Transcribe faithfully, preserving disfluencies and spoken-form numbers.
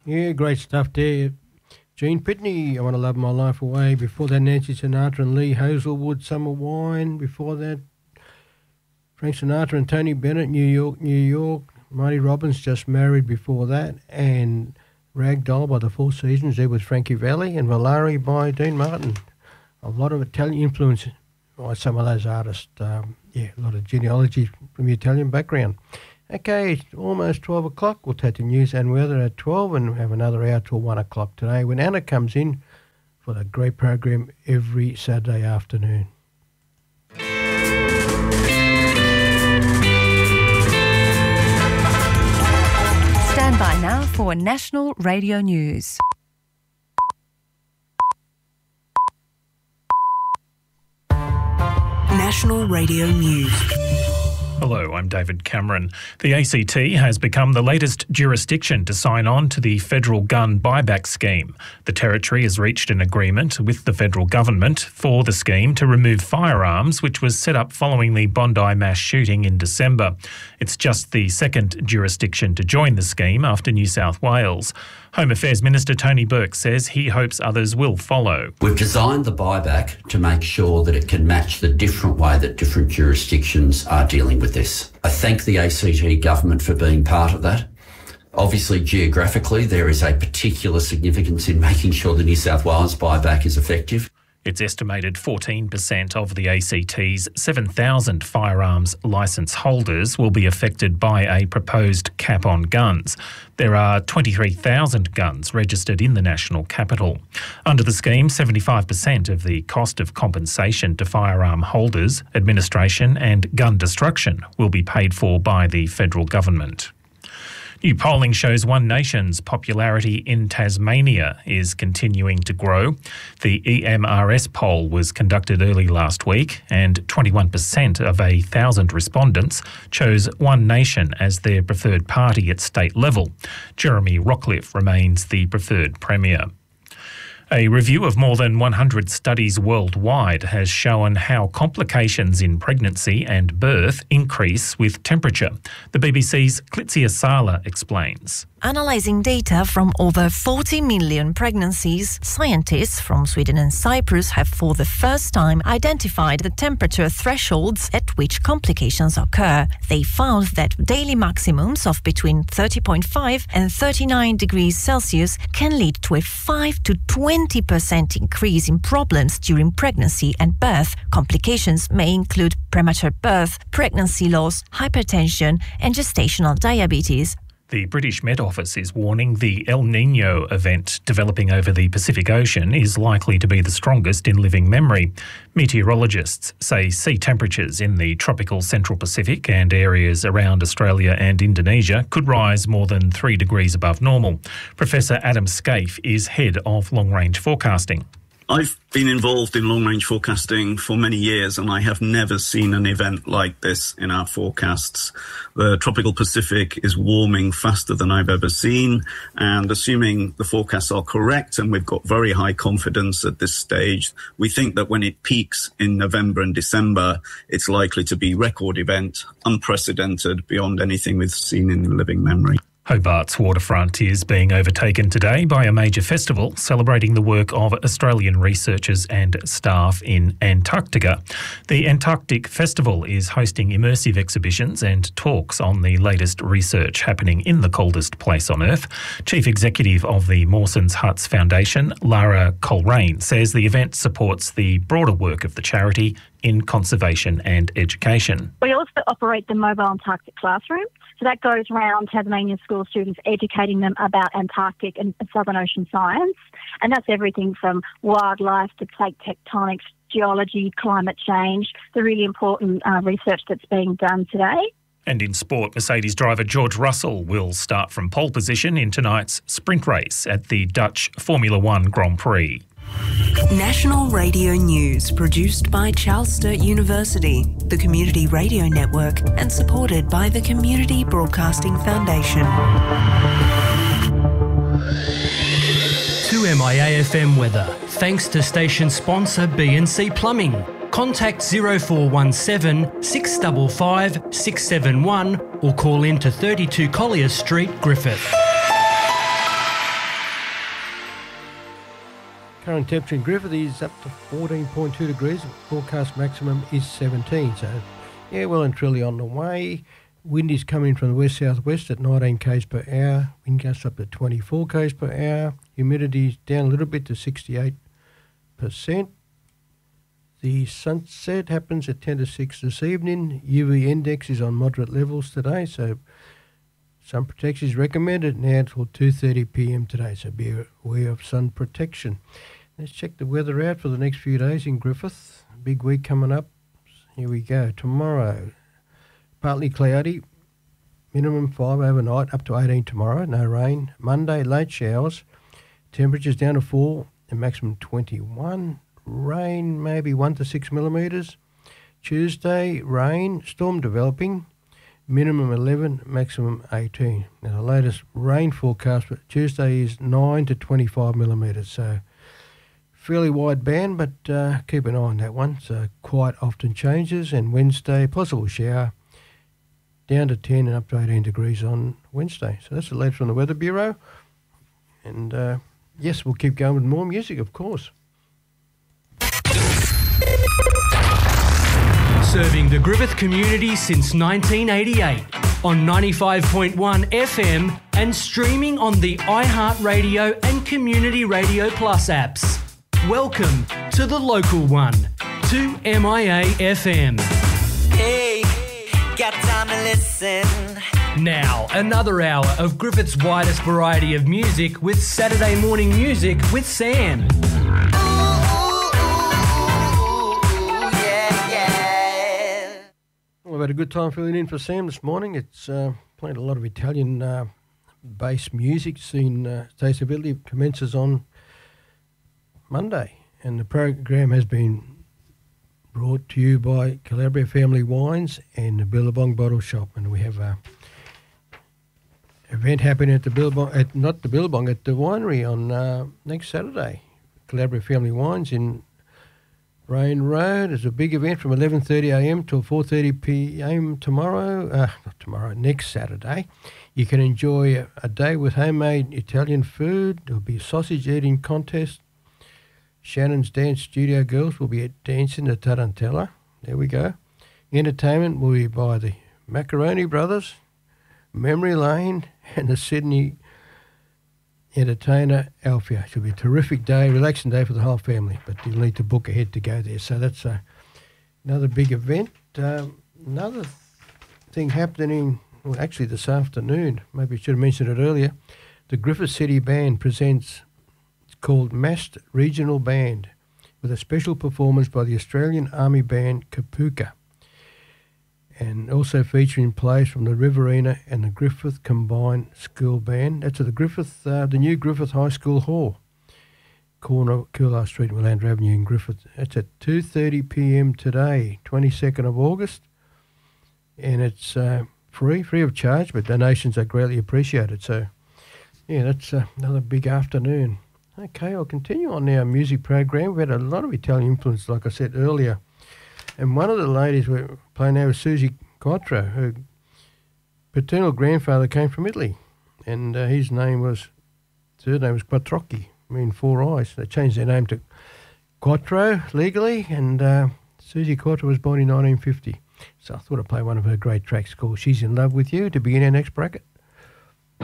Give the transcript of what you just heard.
Yeah, great stuff there. Gene Pitney, I Want to Love My Life Away. Before that, Nancy Sinatra and Lee Hazelwood, Summer Wine. Before that, Frank Sinatra and Tony Bennett, New York, New York. Marty Robbins, Just Married before that. And Ragdoll by the Four Seasons there with Frankie Valli. And Volare by Dean Martin. A lot of Italian influence by some of those artists. Um, yeah, a lot of genealogy from the Italian background. Okay, it's almost twelve o'clock. We'll take the news and weather at twelve and have another hour till one o'clock today when Anna comes in for the great program every Saturday afternoon. Stand by now for National Radio News. National Radio News. Hello, I'm David Cameron. The A C T has become the latest jurisdiction to sign on to the federal gun buyback scheme. The territory has reached an agreement with the federal government for the scheme to remove firearms, which was set up following the Bondi mass shooting in December. It's just the second jurisdiction to join the scheme after New South Wales. Home Affairs Minister Tony Burke says he hopes others will follow. We've designed the buyback to make sure that it can match the different way that different jurisdictions are dealing with this. I thank the A C T government for being part of that. Obviously, geographically, there is a particular significance in making sure the New South Wales buyback is effective. It's estimated fourteen percent of the A C T's seven thousand firearms licence holders will be affected by a proposed cap on guns. There are twenty-three thousand guns registered in the national capital. Under the scheme, seventy-five percent of the cost of compensation to firearm holders, administration and gun destruction will be paid for by the federal government. New polling shows One Nation's popularity in Tasmania is continuing to grow. The E M R S poll was conducted early last week and twenty-one percent of a thousand respondents chose One Nation as their preferred party at state level. Jeremy Rockliff remains the preferred premier. A review of more than one hundred studies worldwide has shown how complications in pregnancy and birth increase with temperature. The B B C's Klitsia Sala explains. Analysing data from over forty million pregnancies, scientists from Sweden and Cyprus have for the first time identified the temperature thresholds at which complications occur. They found that daily maximums of between thirty point five and thirty-nine degrees Celsius can lead to a five to twenty percent increase in problems during pregnancy and birth. Complications may include premature birth, pregnancy loss, hypertension, and gestational diabetes. The British Met Office is warning the El Niño event developing over the Pacific Ocean is likely to be the strongest in living memory. Meteorologists say sea temperatures in the tropical Central Pacific and areas around Australia and Indonesia could rise more than three degrees above normal. Professor Adam Scaife is head of long-range forecasting. I've been involved in long-range forecasting for many years, and I have never seen an event like this in our forecasts. The tropical Pacific is warming faster than I've ever seen, and assuming the forecasts are correct, and we've got very high confidence at this stage, we think that when it peaks in November and December, it's likely to be a record event, unprecedented beyond anything we've seen in living memory. Hobart's waterfront is being overtaken today by a major festival celebrating the work of Australian researchers and staff in Antarctica. The Antarctic Festival is hosting immersive exhibitions and talks on the latest research happening in the coldest place on Earth. Chief Executive of the Mawson's Huts Foundation, Lara Coleraine, says the event supports the broader work of the charity in conservation and education. We also operate the Mobile Antarctic Classroom. So that goes around Tasmanian school students, educating them about Antarctic and Southern Ocean science. And that's everything from wildlife to plate tectonics, geology, climate change, the really important uh, research that's being done today. And in sport, Mercedes driver George Russell will start from pole position in tonight's sprint race at the Dutch Formula One Grand Prix. National Radio News, produced by Charles Sturt University, the Community Radio Network, and supported by the Community Broadcasting Foundation. two M I A F M weather, thanks to station sponsor B and C Plumbing. Contact zero four one seven, six five five, six seven one or call in to thirty-two Collier Street, Griffith. Current temperature in Griffith is up to fourteen point two degrees. Forecast maximum is seventeen. So, yeah, well and truly on the way. Wind is coming from the west-southwest at nineteen k's per hour. Wind gusts up to twenty-four k's per hour. Humidity is down a little bit to sixty-eight percent. The sunset happens at ten to six this evening. U V index is on moderate levels today, so sun protection is recommended now until two thirty p.m. today, so be aware of sun protection. Let's check the weather out for the next few days in Griffith. Big week coming up. Here we go. Tomorrow, partly cloudy, minimum five overnight, up to eighteen tomorrow, no rain. Monday, late showers, temperatures down to four, and maximum twenty-one. Rain, maybe one to six millimetres. Tuesday, rain, storm developing, minimum eleven, maximum eighteen. Now, the latest rain forecast for Tuesday is nine to twenty-five millimetres, so fairly wide band, but uh, keep an eye on that one. So quite often changes. And Wednesday, possible shower, down to ten and up to eighteen degrees on Wednesday. So that's the latest from the Weather Bureau. And uh, yes, we'll keep going with more music, of course. Serving the Griffith community since nineteen eighty-eight on ninety-five point one F M and streaming on the iHeartRadio and Community Radio Plus apps. Welcome to the local one, to M I A F M. Hey, got time to listen. Now, another hour of Griffith's widest variety of music with Saturday Morning Music with Sam. I've had a good time filling in for Sam this morning. It's uh, played a lot of Italian uh, bass music. Seen uh, Tasteability commences on Monday, and the program has been brought to you by Calabria Family Wines and the Billabong Bottle Shop. And we have a event happening at the Billabong, at not the Billabong, at the winery on uh, next Saturday. Calabria Family Wines in Rain Road. It's a big event from eleven thirty a m till four thirty p m tomorrow, uh, not tomorrow, next Saturday. You can enjoy a, a day with homemade Italian food. There'll be a sausage eating contest. Shannon's Dance Studio girls will be dancing the Tarantella. There we go. Entertainment will be by the Macaroni Brothers, Memory Lane, and the Sydney entertainer Alfia. It should be a terrific day, relaxing day for the whole family, but you'll need to book ahead to go there. So that's uh, another big event. Um, another th- thing happening, well, actually this afternoon, maybe I should have mentioned it earlier, the Griffith City Band presents, it's called Mast Regional Band, with a special performance by the Australian Army Band Kapuka, and also featuring plays from the Riverina and the Griffith Combined School Band. That's at the Griffith, uh, the new Griffith High School Hall, corner Coolard Street, Willandra Avenue in Griffith. That's at two thirty p m today, twenty-second of August, and it's uh, free, free of charge, but donations are greatly appreciated. So, yeah, that's uh, another big afternoon. Okay, I'll continue on our music program. We've had a lot of Italian influence, like I said earlier. And one of the ladies we're playing now is Susie Quattro. Her paternal grandfather came from Italy, and uh, his name was, third name was Quattrocchi, meaning four eyes. They changed their name to Quattro legally, and uh, Susie Quattro was born in nineteen fifty. So I thought I'd play one of her great tracks called She's in Love with You to begin our next bracket.